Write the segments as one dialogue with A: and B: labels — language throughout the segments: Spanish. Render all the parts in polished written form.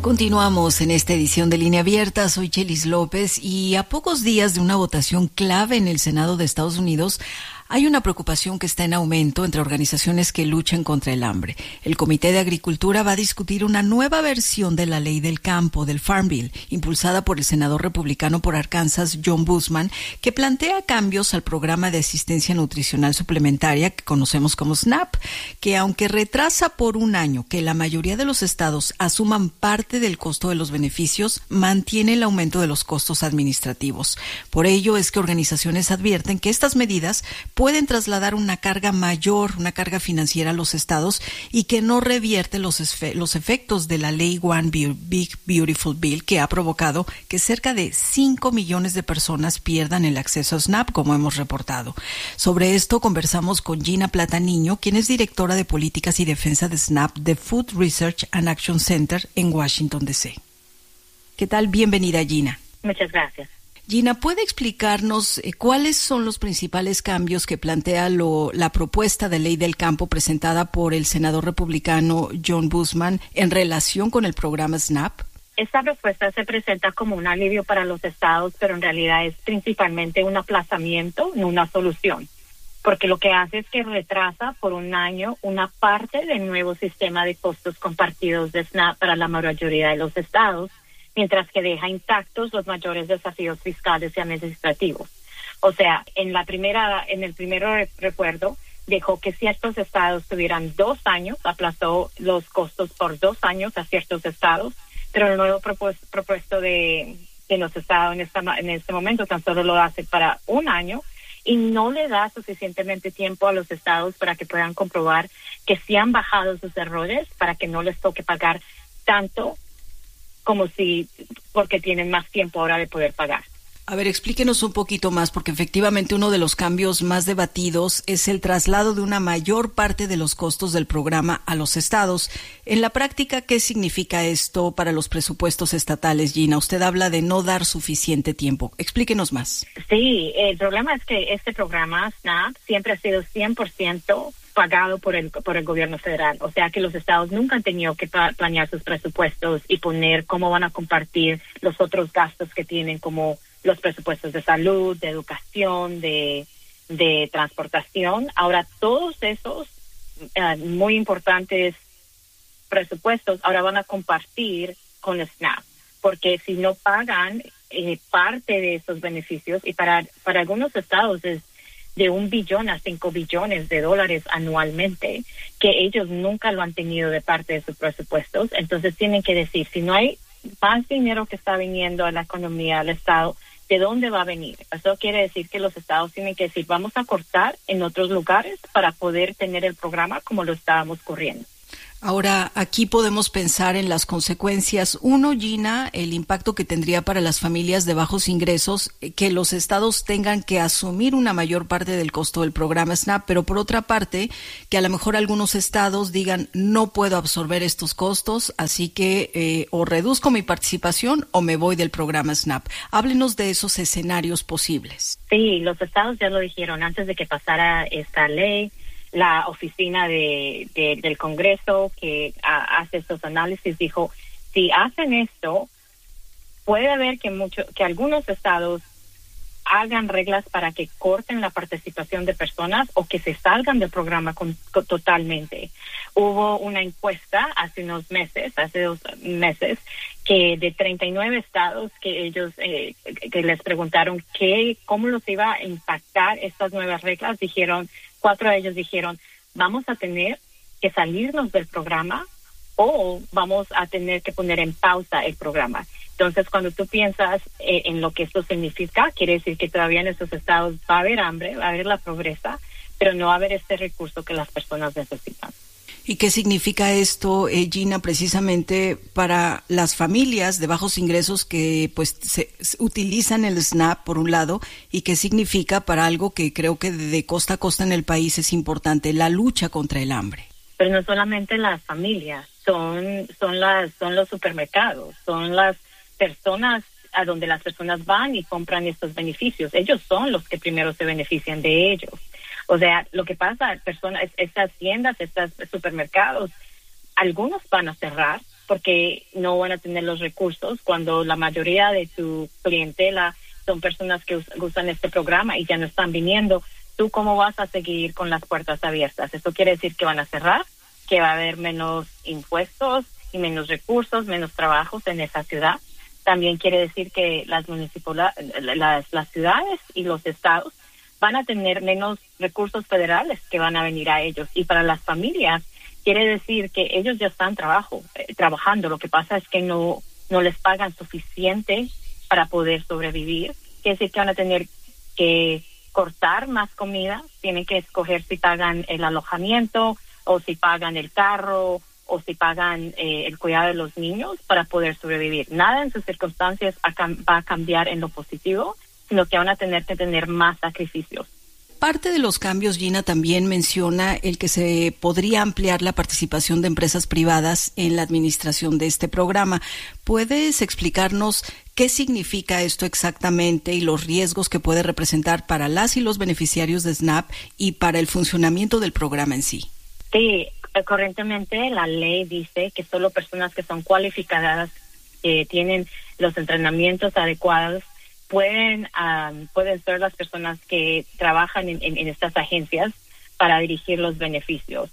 A: Continuamos en esta edición de Línea Abierta. Soy Chelis López y a pocos días de una votación clave en el Senado de Estados Unidos, hay una preocupación que está en aumento entre organizaciones que luchan contra el hambre. El Comité de Agricultura va a discutir una nueva versión de la Ley del Campo, del Farm Bill, impulsada por el senador republicano por Arkansas, John Boozman, que plantea cambios al programa de asistencia nutricional suplementaria que conocemos como SNAP, que aunque retrasa por un año que la mayoría de los estados asuman parte del costo de los beneficios, mantiene el aumento de los costos administrativos. Por ello es que organizaciones advierten que estas medidas pueden trasladar una carga mayor, una carga financiera a los estados y que no revierte los efectos de la ley One Big Beautiful Bill, que ha provocado que cerca de 5 millones de personas pierdan el acceso a SNAP, como hemos reportado. Sobre esto conversamos con Gina Plataniño, quien es directora de Políticas y Defensa de SNAP de Food Research and Action Center en Washington, D.C. ¿Qué tal? Bienvenida, Gina.
B: Muchas gracias.
A: Gina, ¿puede explicarnos cuáles son los principales cambios que plantea la propuesta de ley del campo presentada por el senador republicano John Boozman en relación con el programa SNAP?
B: Esta propuesta se presenta como un alivio para los estados, pero en realidad es principalmente un aplazamiento, no una solución, porque lo que hace es que retrasa por un año una parte del nuevo sistema de costos compartidos de SNAP para la mayoría de los estados, mientras que deja intactos los mayores desafíos fiscales y administrativos. O sea, en el primer recuerdo dejó que ciertos estados tuvieran 2 años, aplazó los costos por 2 años a ciertos estados, pero el nuevo propuesto de los estados en este momento tan solo lo hace para 1 año y no le da suficientemente tiempo a los estados para que puedan comprobar que sí han bajado sus errores, para que no les toque pagar tanto porque tienen más tiempo ahora de poder pagar.
A: A ver, explíquenos un poquito más, porque efectivamente uno de los cambios más debatidos es el traslado de una mayor parte de los costos del programa a los estados. En la práctica, ¿qué significa esto para los presupuestos estatales, Gina? Usted habla de no dar suficiente tiempo. Explíquenos más.
B: Sí, el problema es que este programa, SNAP, siempre ha sido 100% pagado por el gobierno federal. O sea que los estados nunca han tenido que planear sus presupuestos y poner cómo van a compartir los otros gastos que tienen, como los presupuestos de salud, de educación, de transportación. Ahora todos esos muy importantes presupuestos ahora van a compartir con SNAP, porque si no pagan parte de esos beneficios, y para algunos estados es de 1 billón a 5 billones de dólares anualmente, que ellos nunca lo han tenido de parte de sus presupuestos. Entonces tienen que decir, si no hay más dinero que está viniendo a la economía, al estado, ¿de dónde va a venir? Eso quiere decir que los estados tienen que decir, vamos a cortar en otros lugares para poder tener el programa como lo estábamos corriendo.
A: Ahora, aquí podemos pensar en las consecuencias. Uno, Gina, el impacto que tendría para las familias de bajos ingresos, que los estados tengan que asumir una mayor parte del costo del programa SNAP, pero por otra parte, que a lo mejor algunos estados digan, no puedo absorber estos costos, así que o reduzco mi participación o me voy del programa SNAP. Háblenos de esos escenarios posibles.
B: Sí, los estados ya lo dijeron antes de que pasara esta ley. La oficina del Congreso que hace estos análisis dijo, si hacen esto, puede haber que algunos estados hagan reglas para que corten la participación de personas o que se salgan del programa totalmente. Hubo una encuesta hace 2 meses, que de 39 estados que ellos que les preguntaron cómo los iba a impactar estas nuevas reglas, 4 de ellos dijeron, vamos a tener que salirnos del programa o vamos a tener que poner en pausa el programa. Entonces, cuando tú piensas en lo que esto significa, quiere decir que todavía en estos estados va a haber hambre, va a haber la pobreza, pero no va a haber este recurso que las personas necesitan.
A: ¿Y qué significa esto, Gina, precisamente para las familias de bajos ingresos que pues se utilizan el SNAP por un lado, y qué significa para algo que creo que de costa a costa en el país es importante, la lucha contra el hambre?
B: Pero no solamente las familias, son los supermercados, son las personas a donde las personas van y compran estos beneficios. Ellos son los que primero se benefician de ellos. O sea, lo que pasa, estas tiendas, estos supermercados, algunos van a cerrar porque no van a tener los recursos cuando la mayoría de tu clientela son personas que usan este programa y ya no están viniendo. ¿Tú cómo vas a seguir con las puertas abiertas? Esto quiere decir que van a cerrar, que va a haber menos impuestos y menos recursos, menos trabajos en esa ciudad. También quiere decir que las ciudades y los estados van a tener menos recursos federales que van a venir a ellos. Y para las familias quiere decir que ellos ya están trabajando. Lo que pasa es que no les pagan suficiente para poder sobrevivir. Quiere decir que van a tener que cortar más comida, tienen que escoger si pagan el alojamiento o si pagan el carro o si pagan el cuidado de los niños para poder sobrevivir. Nada en sus circunstancias va a cambiar en lo positivo, sino que van a tener que tener más sacrificios.
A: Parte de los cambios, Gina, también menciona el que se podría ampliar la participación de empresas privadas en la administración de este programa. ¿Puedes explicarnos qué significa esto exactamente y los riesgos que puede representar para las y los beneficiarios de SNAP y para el funcionamiento del programa en sí?
B: Sí, correctamente la ley dice que solo personas que son cualificadas, que tienen los entrenamientos adecuados, pueden ser las personas que trabajan en estas agencias para dirigir los beneficios.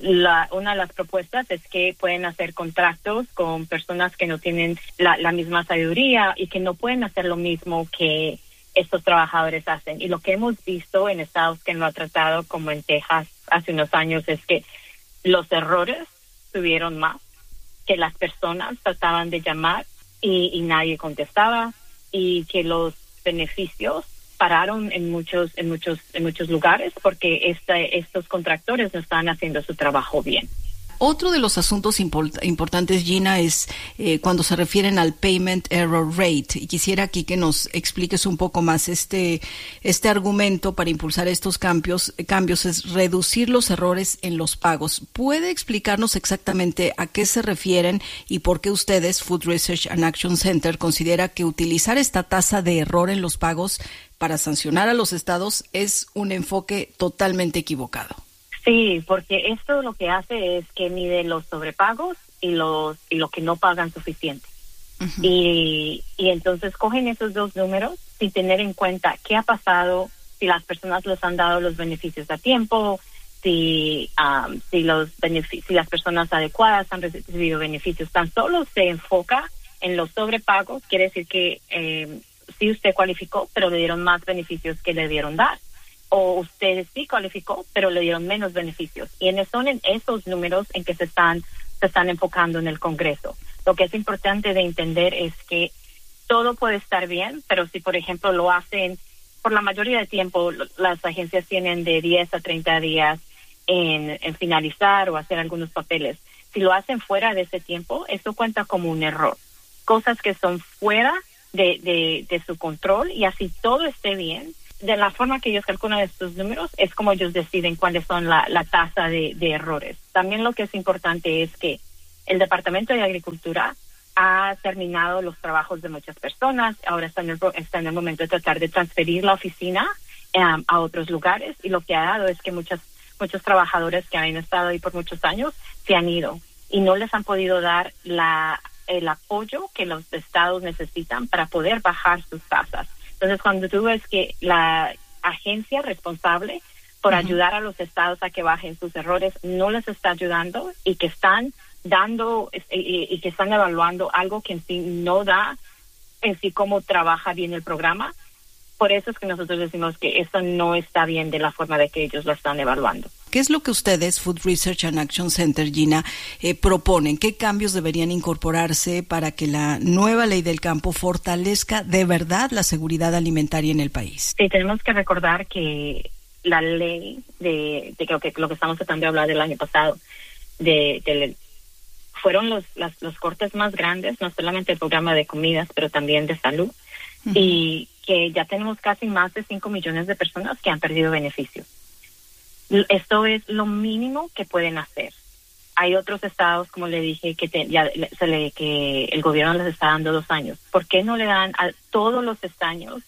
B: Una de las propuestas es que pueden hacer contratos con personas que no tienen la misma sabiduría y que no pueden hacer lo mismo que estos trabajadores hacen. Y lo que hemos visto en estados que no ha tratado, como en Texas hace unos años, es que los errores tuvieron más, que las personas trataban de llamar y nadie contestaba, y que los beneficios pararon en muchos lugares porque estos contractores no están haciendo su trabajo bien.
A: Otro de los asuntos importantes, Gina, es cuando se refieren al Payment Error Rate. Y quisiera aquí que nos expliques un poco más este argumento para impulsar estos cambios es reducir los errores en los pagos. ¿Puede explicarnos exactamente a qué se refieren y por qué ustedes, Food Research and Action Center, considera que utilizar esta tasa de error en los pagos para sancionar a los estados es un enfoque totalmente equivocado?
B: Sí, porque esto lo que hace es que mide los sobrepagos y lo que no pagan suficiente. Uh-huh. Y entonces cogen esos dos números sin tener en cuenta qué ha pasado, si las personas les han dado los beneficios a tiempo, si las personas adecuadas han recibido beneficios. Tan solo se enfoca en los sobrepagos, quiere decir que sí usted cualificó, pero le dieron más beneficios que le dieron dar. O usted sí cualificó, pero le dieron menos beneficios. Y son en esos números en que se están enfocando en el Congreso. Lo que es importante de entender es que todo puede estar bien, pero si, por ejemplo, lo hacen, por la mayoría del tiempo, las agencias tienen de 10 a 30 días en finalizar o hacer algunos papeles. Si lo hacen fuera de ese tiempo, eso cuenta como un error. Cosas que son fuera de su control, y así todo esté bien. De la forma que ellos calculan estos números es como ellos deciden cuáles son la tasa de errores. También lo que es importante es que el Departamento de Agricultura ha terminado los trabajos de muchas personas. Ahora está en el momento de tratar de transferir la oficina a otros lugares, y lo que ha dado es que muchos trabajadores que han estado ahí por muchos años se han ido y no les han podido dar el apoyo que los estados necesitan para poder bajar sus tasas. Entonces, cuando tú ves que la agencia responsable por uh-huh. ayudar a los estados a que bajen sus errores no les está ayudando, y que están dando y que están evaluando algo que en sí no da en sí cómo trabaja bien el programa, por eso es que nosotros decimos que esto no está bien de la forma de que ellos lo están evaluando.
A: ¿Qué es lo que ustedes, Food Research and Action Center, Gina, proponen? ¿Qué cambios deberían incorporarse para que la nueva ley del campo fortalezca de verdad la seguridad alimentaria en el país?
B: Sí, tenemos que recordar que la ley de lo que estamos tratando de hablar del año pasado, fueron los cortes más grandes, no solamente el programa de comidas, pero también de salud, uh-huh. y que ya tenemos casi más de 5 millones de personas que han perdido beneficios. Esto es lo mínimo que pueden hacer. Hay otros estados, como le dije, que el gobierno les está dando 2 años. ¿Por qué no le dan a todos los estados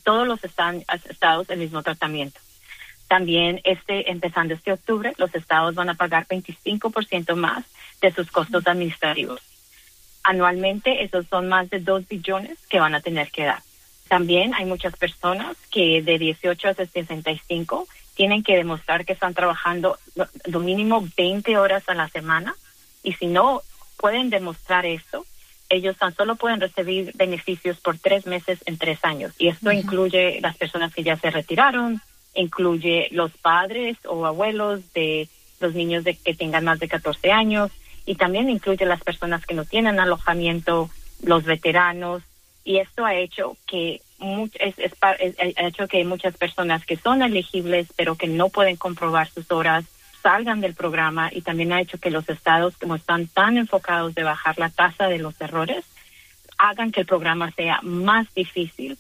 B: el mismo tratamiento? También empezando este octubre, los estados van a pagar 25% más de sus costos administrativos. Anualmente, esos son más de 2 billones que van a tener que dar. También hay muchas personas que de 18 a 65 tienen que demostrar que están trabajando lo mínimo 20 horas a la semana, y si no pueden demostrar esto, ellos tan solo pueden recibir beneficios por 3 meses en 3 años. Y esto incluye las personas que ya se retiraron, incluye los padres o abuelos de los niños que tengan más de 14 años, y también incluye las personas que no tienen alojamiento, los veteranos. Y esto ha hecho que ha hecho que muchas personas que son elegibles pero que no pueden comprobar sus horas salgan del programa, y también ha hecho que los estados, como están tan enfocados de bajar la tasa de los errores, hagan que el programa sea más difícil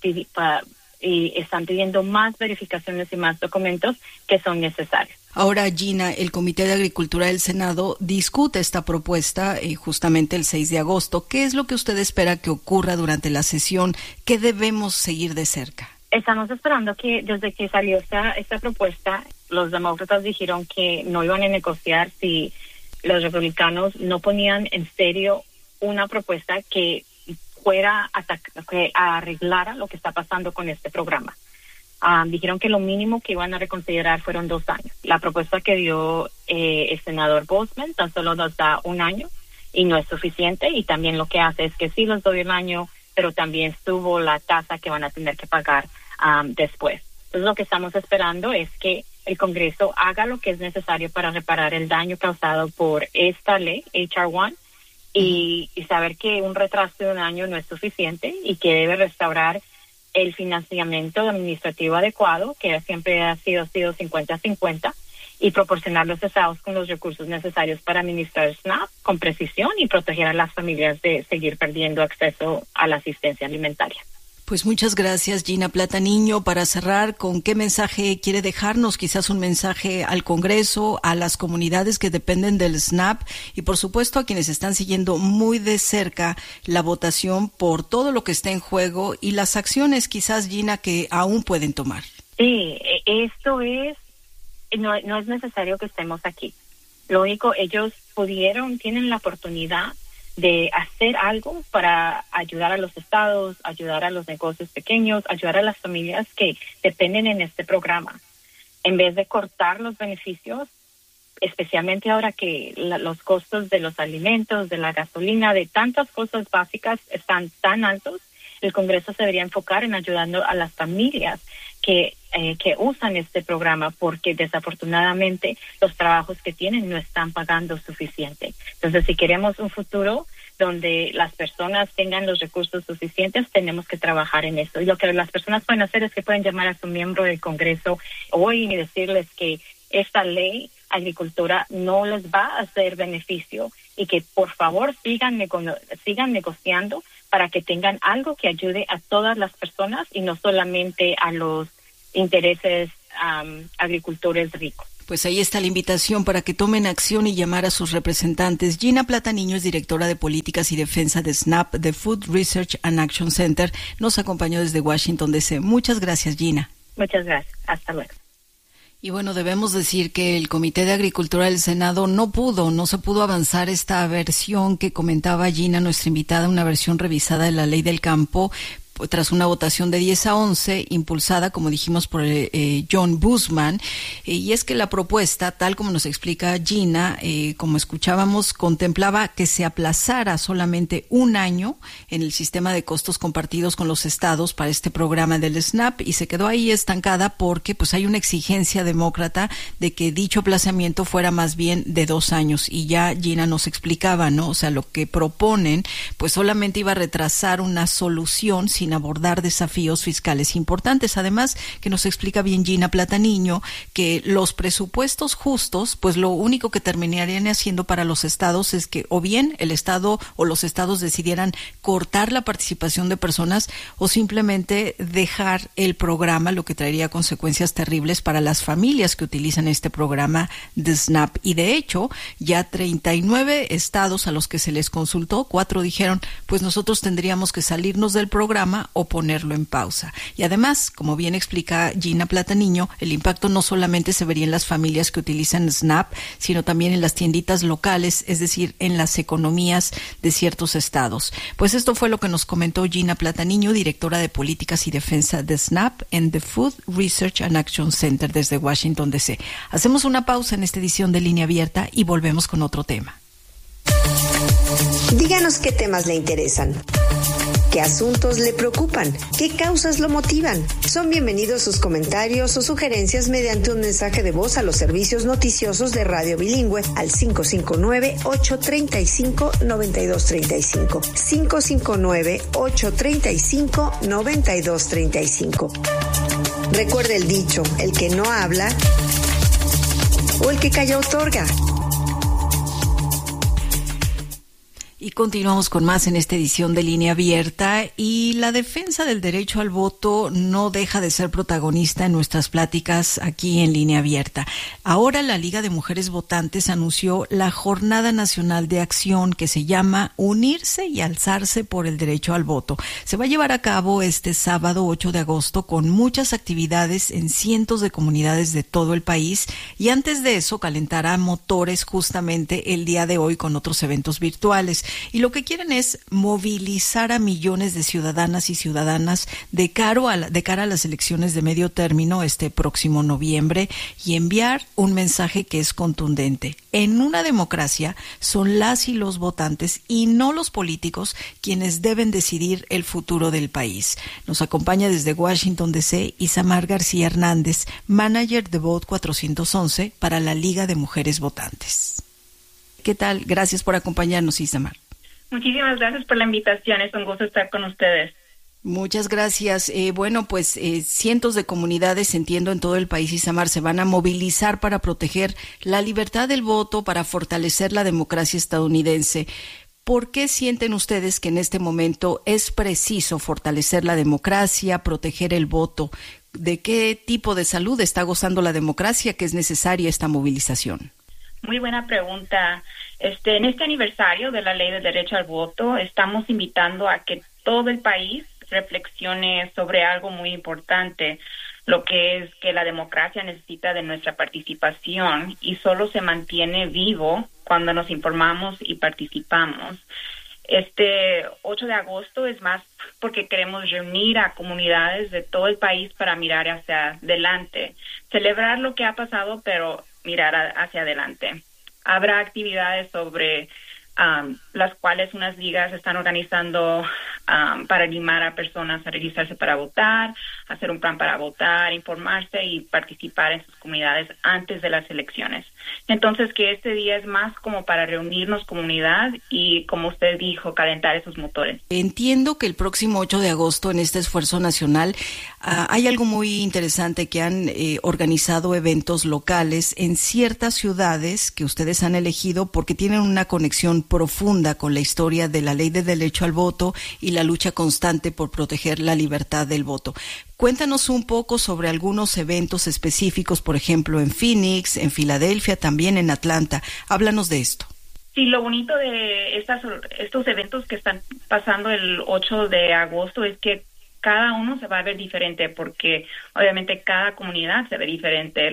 B: y están pidiendo más verificaciones y más documentos que son necesarios.
A: Ahora, Gina, el Comité de Agricultura del Senado discute esta propuesta justamente el 6 de agosto. ¿Qué es lo que usted espera que ocurra durante la sesión? ¿Qué debemos seguir de cerca?
B: Estamos esperando que desde que salió esta propuesta, los demócratas dijeron que no iban a negociar si los republicanos no ponían en serio una propuesta que fuera que arreglara lo que está pasando con este programa. Dijeron que lo mínimo que iban a reconsiderar fueron 2 años. La propuesta que dio el senador Boozman tan solo nos da 1 año y no es suficiente, y también lo que hace es que sí les doy 1 año, pero también subo la tasa que van a tener que pagar después. Entonces lo que estamos esperando es que el Congreso haga lo que es necesario para reparar el daño causado por esta ley, H.R. 1, y saber que un retraso de 1 año no es suficiente y que debe restaurar el financiamiento administrativo adecuado, que siempre ha sido 50-50, y proporcionar los estados con los recursos necesarios para administrar SNAP con precisión y proteger a las familias de seguir perdiendo acceso a la asistencia alimentaria.
A: Pues muchas gracias, Gina Plataniño. Para cerrar, ¿con qué mensaje quiere dejarnos? Quizás un mensaje al Congreso, a las comunidades que dependen del SNAP y, por supuesto, a quienes están siguiendo muy de cerca la votación por todo lo que está en juego y las acciones, quizás, Gina, que aún pueden tomar.
B: Sí, esto no es necesario que estemos aquí. Lo único, ellos tienen la oportunidad de hacer algo para ayudar a los estados, ayudar a los negocios pequeños, ayudar a las familias que dependen en este programa. En vez de cortar los beneficios, especialmente ahora que los costos de los alimentos, de la gasolina, de tantas cosas básicas están tan altos, el Congreso se debería enfocar en ayudando a las familias que usan este programa, porque desafortunadamente los trabajos que tienen no están pagando suficiente. Entonces, si queremos un futuro donde las personas tengan los recursos suficientes, tenemos que trabajar en eso. Y lo que las personas pueden hacer es que pueden llamar a su miembro del Congreso hoy y decirles que esta ley agricultura no les va a hacer beneficio y que por favor sigan negociando para que tengan algo que ayude a todas las personas y no solamente a los intereses agricultores ricos.
A: Pues ahí está la invitación para que tomen acción y llamar a sus representantes. Gina Plataniño es directora de Políticas y Defensa de SNAP, de Food Research and Action Center. Nos acompañó desde Washington, D.C. Muchas gracias, Gina.
B: Muchas gracias. Hasta luego.
A: Y bueno, debemos decir que el Comité de Agricultura del Senado no se pudo avanzar esta versión que comentaba Gina, nuestra invitada, una versión revisada de la Ley del Campo, tras una votación de 10-11, impulsada, como dijimos, por John Boozman, y es que la propuesta, tal como nos explica Gina, como escuchábamos, contemplaba que se aplazara solamente 1 año en el sistema de costos compartidos con los estados para este programa del SNAP, y se quedó ahí estancada porque pues hay una exigencia demócrata de que dicho aplazamiento fuera más bien de 2 años, y ya Gina nos explicaba, ¿no? O sea, lo que proponen pues solamente iba a retrasar una solución sin abordar desafíos fiscales importantes. Además, que nos explica bien Gina Plataniño, que los presupuestos justos, pues lo único que terminarían haciendo para los estados es que o bien el estado o los estados decidieran cortar la participación de personas o simplemente dejar el programa, lo que traería consecuencias terribles para las familias que utilizan este programa de SNAP. Y de hecho, ya 39 estados a los que se les consultó, 4 dijeron, pues nosotros tendríamos que salirnos del programa programa o ponerlo en pausa. Y además, como bien explica Gina Plataniño, el impacto no solamente se vería en las familias que utilizan SNAP, sino también en las tienditas locales, es decir, en las economías de ciertos estados. Pues esto fue lo que nos comentó Gina Plataniño, directora de Políticas y Defensa de SNAP en The Food Research and Action Center desde Washington, D.C. Hacemos una pausa en esta edición de Línea Abierta y volvemos con otro tema.
C: Díganos qué temas le interesan, qué asuntos le preocupan, qué causas lo motivan. Son bienvenidos sus comentarios o sugerencias mediante un mensaje de voz a los servicios noticiosos de Radio Bilingüe al 559-835-9235. 559-835-9235. Recuerde el dicho, el que no habla o el que calla otorga.
A: Y continuamos con más en esta edición de Línea Abierta, y la defensa del derecho al voto no deja de ser protagonista en nuestras pláticas aquí en Línea Abierta. Ahora la Liga de Mujeres Votantes anunció la Jornada Nacional de Acción que se llama Unirse y Alzarse por el Derecho al Voto. Se va a llevar a cabo este sábado 8 de agosto con muchas actividades en cientos de comunidades de todo el país, y antes de eso calentará motores justamente el día de hoy con otros eventos virtuales. Y lo que quieren es movilizar a millones de ciudadanas y ciudadanas de cara a las elecciones de medio término este próximo noviembre, y enviar un mensaje que es contundente. En una democracia son las y los votantes y no los políticos quienes deben decidir el futuro del país. Nos acompaña desde Washington, D.C. Isamar García Hernández, manager de Vote 411 para la Liga de Mujeres Votantes. ¿Qué tal? Gracias por acompañarnos, Isamar.
D: Muchísimas gracias por la invitación. Es un gusto estar con ustedes.
A: Muchas gracias. Cientos de comunidades, entiendo, en todo el país, Isamar, se van a movilizar para proteger la libertad del voto, para fortalecer la democracia estadounidense. ¿Por qué sienten ustedes que en este momento es preciso fortalecer la democracia, proteger el voto? ¿De qué tipo de salud está gozando la democracia que es necesaria esta movilización?
D: Muy buena pregunta. En este aniversario de la Ley del Derecho al Voto, estamos invitando a que todo el país reflexione sobre algo muy importante, lo que es que la democracia necesita de nuestra participación y solo se mantiene vivo cuando nos informamos y participamos. Este 8 de agosto es más porque queremos reunir a comunidades de todo el país para mirar hacia adelante, celebrar lo que ha pasado, pero mirar hacia adelante. Habrá actividades sobre las cuales unas ligas están organizando para animar a personas a registrarse para votar, hacer un plan para votar, informarse y participar en sus comunidades antes de las elecciones. Entonces, que este día es más como para reunirnos comunidad y, como usted dijo, calentar esos motores.
A: Entiendo que el próximo 8 de agosto, en este esfuerzo nacional, hay algo muy interesante, que han organizado eventos locales en ciertas ciudades que ustedes han elegido porque tienen una conexión profunda con la historia de la Ley de Derecho al Voto y la lucha constante por proteger la libertad del voto. Cuéntanos un poco sobre algunos eventos específicos, por ejemplo, en Phoenix, en Filadelfia, también en Atlanta. Háblanos de esto.
D: Sí, lo bonito de estos eventos que están pasando el 8 de agosto es que cada uno se va a ver diferente, porque obviamente cada comunidad se ve diferente.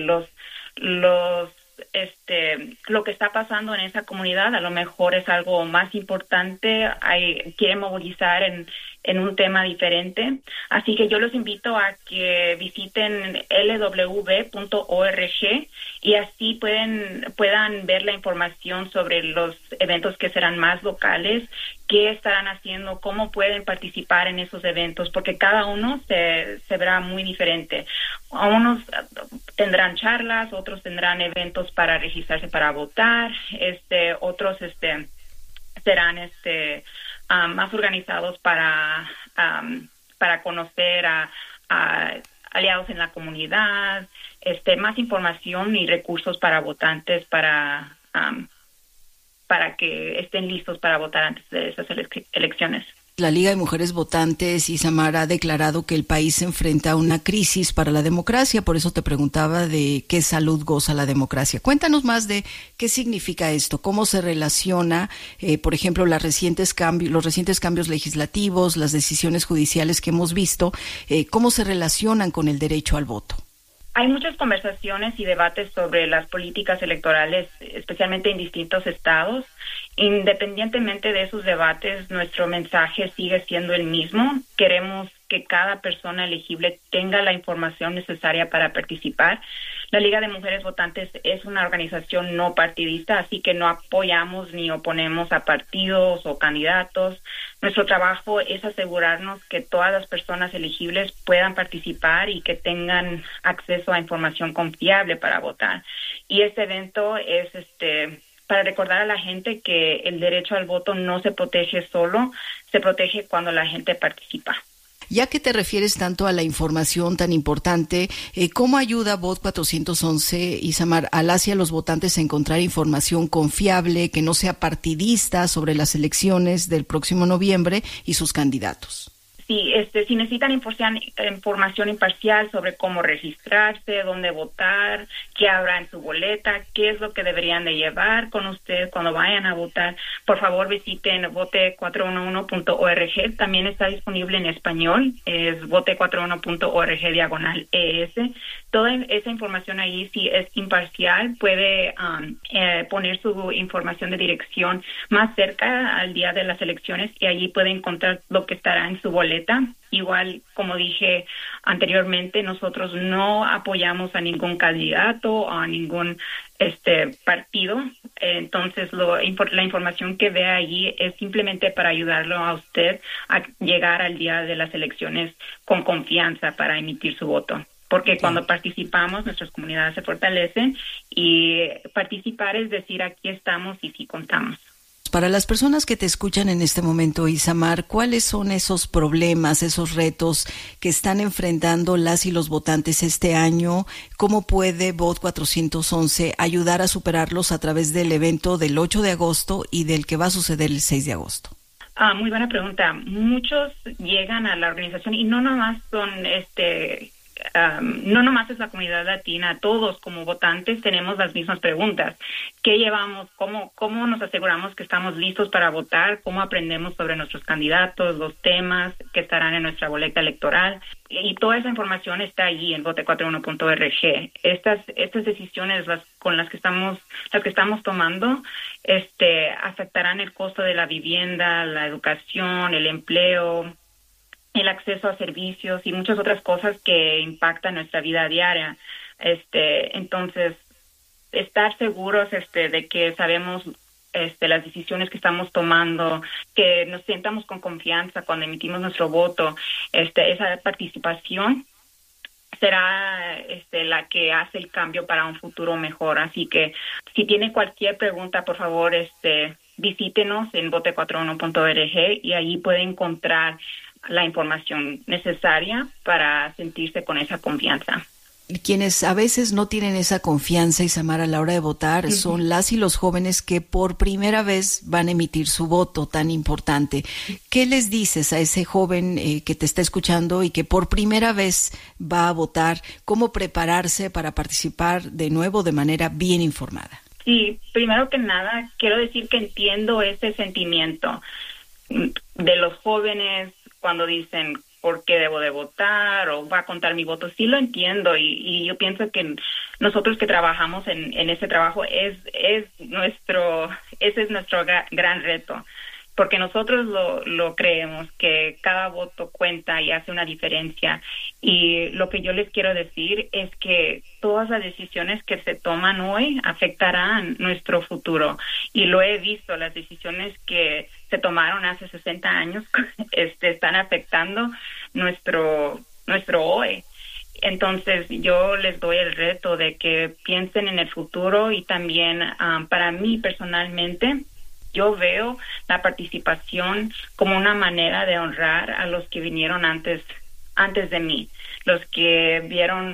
D: Lo que está pasando en esa comunidad a lo mejor es algo más importante, quiere movilizar en un tema diferente. Así que yo los invito a que visiten lw.org y así puedan ver la información sobre los eventos que serán más locales, qué estarán haciendo, cómo pueden participar en esos eventos, porque cada uno se verá muy diferente. Unos tendrán charlas, otros tendrán eventos para registrarse para votar, otros serán más organizados para conocer a aliados en la comunidad, más información y recursos para votantes para que estén listos para votar antes de esas elecciones.
A: La Liga de Mujeres Votantes, Isamar, ha declarado que el país se enfrenta a una crisis para la democracia. Por eso te preguntaba de qué salud goza la democracia. Cuéntanos más de qué significa esto, cómo se relaciona, por ejemplo, los recientes cambios legislativos, las decisiones judiciales que hemos visto, cómo se relacionan con el derecho al voto.
D: Hay muchas conversaciones y debates sobre las políticas electorales, especialmente en distintos estados. Independientemente de esos debates, nuestro mensaje sigue siendo el mismo. Queremos que cada persona elegible tenga la información necesaria para participar. La Liga de Mujeres Votantes es una organización no partidista, así que no apoyamos ni oponemos a partidos o candidatos. Nuestro trabajo es asegurarnos que todas las personas elegibles puedan participar y que tengan acceso a información confiable para votar. Y este evento es para recordar a la gente que el derecho al voto no se protege solo, se protege cuando la gente participa.
A: Ya que te refieres tanto a la información tan importante, ¿cómo ayuda Vot 411, Isamar, a las y a los votantes a encontrar información confiable, que no sea partidista sobre las elecciones del próximo noviembre y sus candidatos?
D: Sí, si necesitan información imparcial sobre cómo registrarse, dónde votar, qué habrá en su boleta, qué es lo que deberían de llevar con ustedes cuando vayan a votar, por favor visiten vote411.org. También está disponible en español, es vote411.org/ES. Toda esa información ahí, si es imparcial, puede poner su información de dirección más cerca al día de las elecciones y allí puede encontrar lo que estará en su boleta. Igual, como dije anteriormente, nosotros no apoyamos a ningún candidato o a ningún partido. Entonces, la información que ve allí es simplemente para ayudarlo a usted a llegar al día de las elecciones con confianza para emitir su voto. Porque cuando participamos, nuestras comunidades se fortalecen y participar es decir, aquí estamos y sí contamos.
A: Para las personas que te escuchan en este momento, Isamar, ¿cuáles son esos problemas, esos retos que están enfrentando las y los votantes este año? ¿Cómo puede Vot 411 ayudar a superarlos a través del evento del 8 de agosto y del que va a suceder el 6 de agosto?
D: Muy buena pregunta. Muchos llegan a la organización y no nomás son no nomás es la comunidad latina, todos como votantes tenemos las mismas preguntas. ¿Qué llevamos? ¿Cómo nos aseguramos que estamos listos para votar? ¿Cómo aprendemos sobre nuestros candidatos, los temas que estarán en nuestra boleta electoral? Y toda esa información está allí en vote411.org. Estas decisiones las que estamos tomando afectarán el costo de la vivienda, la educación, el empleo, el acceso a servicios y muchas otras cosas que impactan nuestra vida diaria. Entonces, estar seguros de que sabemos las decisiones que estamos tomando, que nos sentamos con confianza cuando emitimos nuestro voto, esa participación será la que hace el cambio para un futuro mejor. Así que si tiene cualquier pregunta, por favor, visítenos en vote411.org y allí puede encontrar la información necesaria para sentirse con esa confianza.
A: Quienes a veces no tienen esa confianza, Isamar, a la hora de votar, son las y los jóvenes que por primera vez van a emitir su voto tan importante. ¿Qué les dices a ese joven que te está escuchando y que por primera vez va a votar? ¿Cómo prepararse para participar de nuevo de manera bien informada?
D: Sí, primero que nada, quiero decir que entiendo ese sentimiento de los jóvenes cuando dicen por qué debo de votar o va a contar mi voto. Sí lo entiendo y yo pienso que nosotros que trabajamos en ese trabajo ese es nuestro gran reto, porque nosotros lo creemos, que cada voto cuenta y hace una diferencia. Y lo que yo les quiero decir es que todas las decisiones que se toman hoy afectarán nuestro futuro. Y lo he visto, las decisiones que se tomaron hace 60 años están afectando nuestro hoy. Entonces yo les doy el reto de que piensen en el futuro y también para mí personalmente, yo veo la participación como una manera de honrar a los que vinieron antes de mí, los que vieron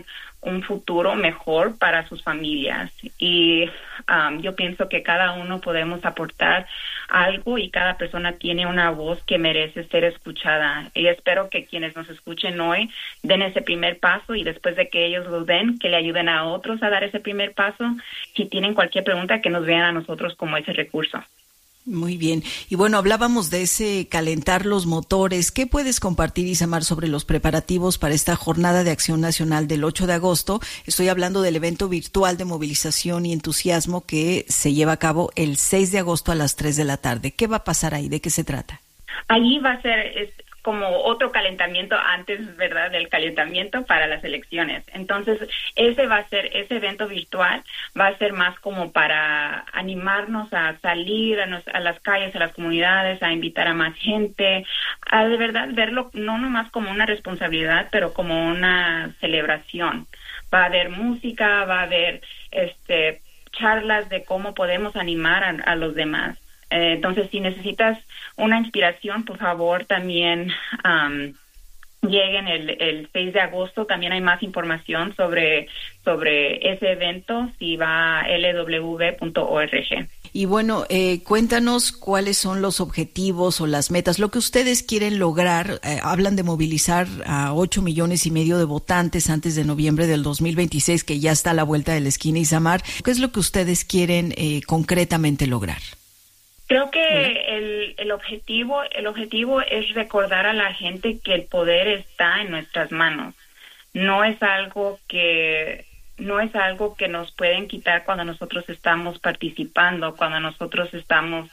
D: un futuro mejor para sus familias. Y yo pienso que cada uno podemos aportar algo y cada persona tiene una voz que merece ser escuchada. Y espero que quienes nos escuchen hoy den ese primer paso, y después de que ellos lo den, que le ayuden a otros a dar ese primer paso. Si tienen cualquier pregunta, que nos vean a nosotros como ese recurso.
A: Muy bien. Y bueno, hablábamos de ese calentar los motores. ¿Qué puedes compartir, Isamar, sobre los preparativos para esta Jornada de Acción Nacional del 8 de agosto? Estoy hablando del evento virtual de movilización y entusiasmo que se lleva a cabo el 6 de agosto a las 3 de la tarde. ¿Qué va a pasar ahí? ¿De qué se trata?
D: Allí va a ser como otro calentamiento antes, ¿verdad?, del calentamiento para las elecciones. Entonces, ese evento virtual va a ser más como para animarnos a salir a las calles, a las comunidades, a invitar a más gente, a de verdad verlo no nomás como una responsabilidad, pero como una celebración. Va a haber música, va a haber charlas de cómo podemos animar a los demás. Entonces, si necesitas una inspiración, por favor, también lleguen el 6 de agosto. También hay más información sobre ese evento si va a lw.org.
A: Y bueno, cuéntanos cuáles son los objetivos o las metas, lo que ustedes quieren lograr. Hablan de movilizar a 8,5 millones de votantes antes de noviembre del 2026, que ya está a la vuelta de la esquina. Isamar, ¿qué es lo que ustedes quieren concretamente lograr?
D: Creo que el objetivo es recordar a la gente que el poder está en nuestras manos. No es algo que nos pueden quitar cuando nosotros estamos participando, cuando nosotros estamos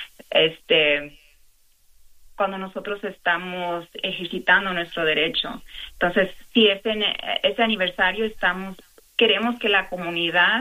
D: ejercitando nuestro derecho. Entonces, si ese aniversario queremos que la comunidad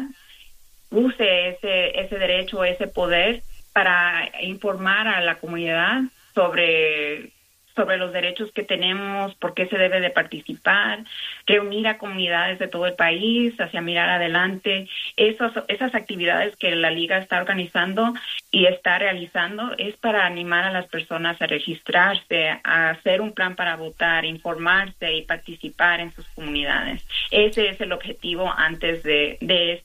D: use ese derecho, ese poder, para informar a la comunidad sobre los derechos que tenemos, por qué se debe de participar, reunir a comunidades de todo el país hacia mirar adelante. Esas actividades que la Liga está organizando y está realizando es para animar a las personas a registrarse, a hacer un plan para votar, informarse y participar en sus comunidades. Ese es el objetivo antes de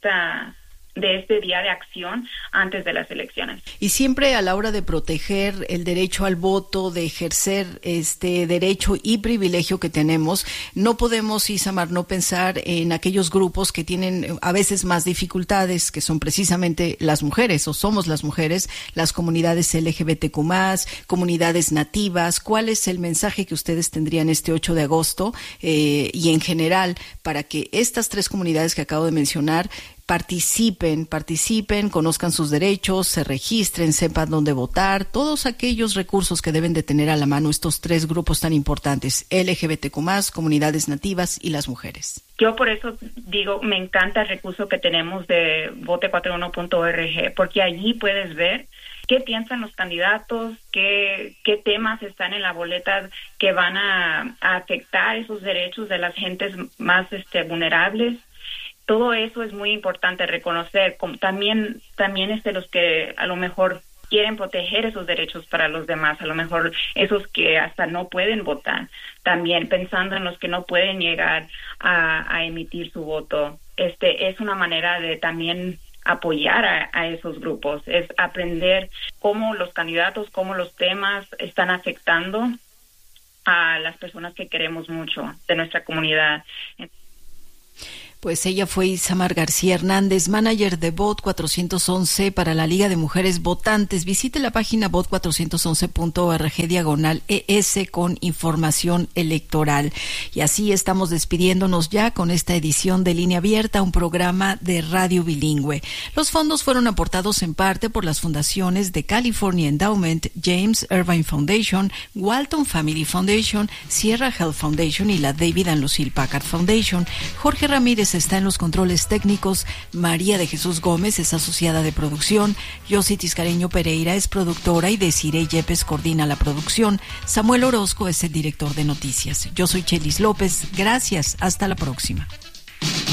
D: este día de acción antes de las elecciones.
A: Y siempre a la hora de proteger el derecho al voto, de ejercer este derecho y privilegio que tenemos, no podemos, Isamar, no pensar en aquellos grupos que tienen a veces más dificultades, que son precisamente las mujeres, o somos las mujeres, las comunidades LGBTQ+, comunidades nativas. ¿Cuál es el mensaje que ustedes tendrían este 8 de agosto y en general para que estas tres comunidades que acabo de mencionar participen, conozcan sus derechos, se registren, sepan dónde votar, todos aquellos recursos que deben de tener a la mano estos tres grupos tan importantes, LGBTQ+, comunidades nativas y las mujeres?
D: Yo por eso digo, me encanta el recurso que tenemos de vote41.org, porque allí puedes ver qué piensan los candidatos, qué temas están en la boleta que van a afectar esos derechos de las gentes más vulnerables. Todo eso es muy importante reconocer. También los que a lo mejor quieren proteger esos derechos para los demás, a lo mejor esos que hasta no pueden votar, también pensando en los que no pueden llegar a emitir su voto. Es una manera de también apoyar a esos grupos, es aprender cómo los candidatos, cómo los temas están afectando a las personas que queremos mucho de nuestra comunidad.
A: Pues ella fue Isamar García Hernández, manager de Vote 411 para la Liga de Mujeres Votantes. Visite la página vote411.org/ES con información electoral. Y así estamos despidiéndonos ya con esta edición de Línea Abierta, un programa de radio bilingüe. Los fondos fueron aportados en parte por las fundaciones de California Endowment, James Irvine Foundation, Walton Family Foundation, Sierra Health Foundation y la David and Lucille Packard Foundation. Jorge Ramírez está en los controles técnicos, María de Jesús Gómez es asociada de producción, Yossi Tiscareño Pereira es productora y Desiree Yepes coordina la producción. Samuel Orozco es el director de noticias. Yo soy Chelis López. Gracias. Hasta la próxima.